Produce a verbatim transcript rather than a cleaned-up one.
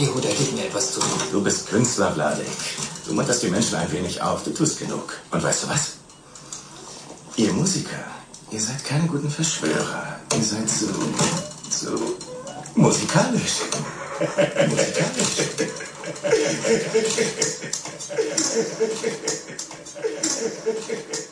Yehuda, gib mir etwas zu tun. Du bist Künstler, Vladek. Du munterst die Menschen ein wenig auf. Du tust genug. Und weißt du was? Ihr Musiker, ihr seid keine guten Verschwörer. Ihr seid so... so... musikalisch. Musikalisch. Musikalisch.